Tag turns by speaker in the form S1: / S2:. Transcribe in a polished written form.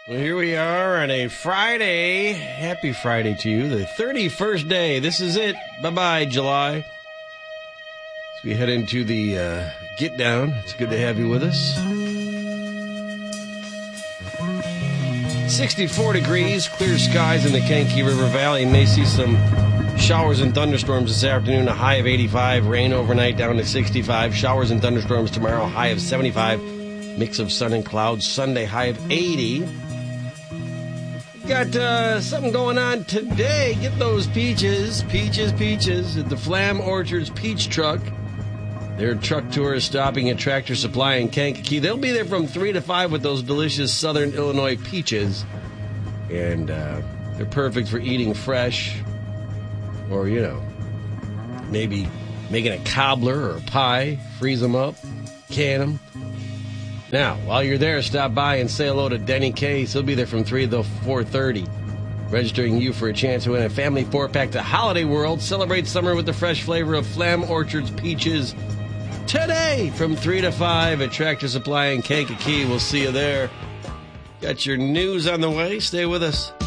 S1: Well, here we are on a Friday. Happy Friday to you, the 31st day. This is it. Bye-bye, July. As we head into the Get Down, it's good to have you with us. 64 degrees, clear skies in the Kankakee River Valley. May see some showers and thunderstorms this afternoon, a high of 85. Rain overnight down to 65. Showers and thunderstorms tomorrow, high of 75. Mix of sun and clouds, Sunday, high of 80. Got something going on today. Get those peaches at the Flam Orchards Peach Truck. Their truck tour is stopping at Tractor Supply in Kankakee. They'll be there from 3 to 5 with those delicious Southern Illinois peaches. And they're perfect for eating fresh or, maybe making a cobbler or a pie. Freeze them up, can them. Now, while you're there, stop by and say hello to Denny Case. He'll be there from 3 to 4:30, registering you for a chance to win a family 4-pack to Holiday World. Celebrate summer with the fresh flavor of Flam Orchards Peaches today from 3 to 5 at Tractor Supply in Kankakee. We'll see you there. Got your news on the way. Stay with us.